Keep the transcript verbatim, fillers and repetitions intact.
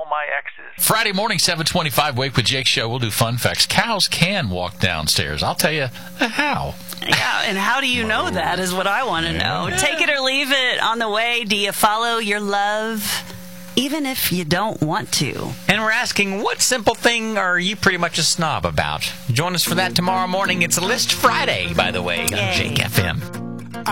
my exes. Friday morning, seven twenty-five, Wake with Jake show. We'll do fun facts. Cows can walk downstairs. I'll tell you how. Yeah, and how do you know that is what I want to know. Take it or leave it on the way. Do you follow your love, even if you don't want to? And we're asking, what simple thing are you pretty much a snob about? Join us for that tomorrow morning. It's List Friday, by the way, on Yay. Jake F M.